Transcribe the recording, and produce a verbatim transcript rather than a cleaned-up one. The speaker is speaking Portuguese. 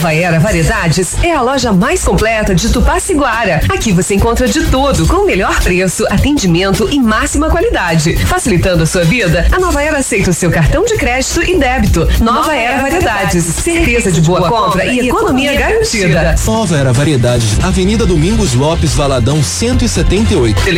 Nova Era Variedades é a loja mais completa de Tupaciguara. Aqui você encontra de tudo com o melhor preço, atendimento e máxima qualidade. Facilitando a sua vida, a Nova Era aceita o seu cartão de crédito e débito. Nova Era Variedades, certeza de boa compra e economia garantida. Nova Era Variedades, Avenida Domingos Lopes, Valadão cento e setenta e oito.